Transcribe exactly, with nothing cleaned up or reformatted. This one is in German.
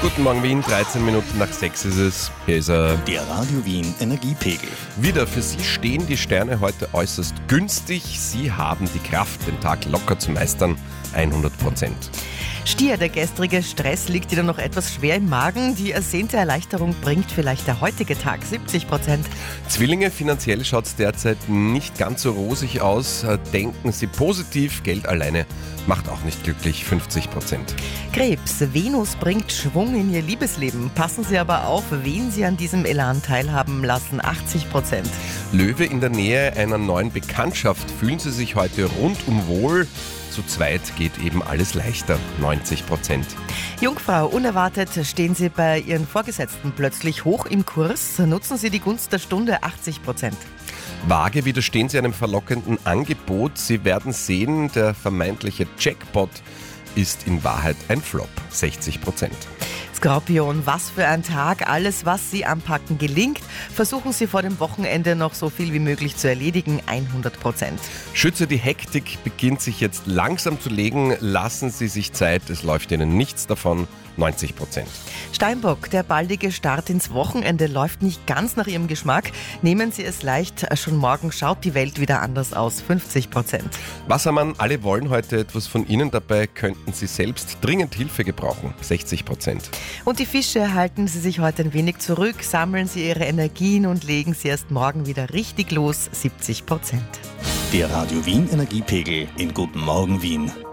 Guten Morgen Wien, dreizehn Minuten nach sechs ist es. Hier ist er. Der Radio Wien Energiepegel. Wieder für Sie stehen die Sterne heute äußerst günstig. Sie haben die Kraft, den Tag locker zu meistern. hundert Prozent. Stier, der gestrige Stress liegt Ihnen noch etwas schwer im Magen. Die ersehnte Erleichterung bringt vielleicht der heutige Tag, siebzig Prozent. Zwillinge, finanziell schaut es derzeit nicht ganz so rosig aus. Denken Sie positiv, Geld alleine macht auch nicht glücklich, fünfzig Prozent. Krebs, Venus bringt Schwung in Ihr Liebesleben. Passen Sie aber auf, wen Sie an diesem Elan teilhaben lassen, achtzig Prozent. Löwe, in der Nähe einer neuen Bekanntschaft fühlen Sie sich heute rundum wohl. Zu zweit geht eben alles leichter, neunzig Prozent. Jungfrau, unerwartet stehen Sie bei Ihren Vorgesetzten plötzlich hoch im Kurs. Nutzen Sie die Gunst der Stunde, achtzig Prozent. Waage, widerstehen Sie einem verlockenden Angebot. Sie werden sehen, der vermeintliche Jackpot ist in Wahrheit ein Flop, sechzig Prozent. Skorpion, was für ein Tag. Alles, was Sie anpacken, gelingt. Versuchen Sie vor dem Wochenende noch so viel wie möglich zu erledigen, hundert Prozent. Schütze, die Hektik beginnt sich jetzt langsam zu legen. Lassen Sie sich Zeit, es läuft Ihnen nichts davon, neunzig Prozent. Steinbock, der baldige Start ins Wochenende läuft nicht ganz nach Ihrem Geschmack. Nehmen Sie es leicht, schon morgen schaut die Welt wieder anders aus, fünfzig Prozent. Wassermann, alle wollen heute etwas von Ihnen, dabei könnten Sie selbst dringend Hilfe gebrauchen, sechzig Prozent. Und die Fische, halten Sie sich heute ein wenig zurück, sammeln Sie Ihre Energien und legen Sie erst morgen wieder richtig los, siebzig Prozent. Der Radio Wien Energiepegel in Guten Morgen Wien.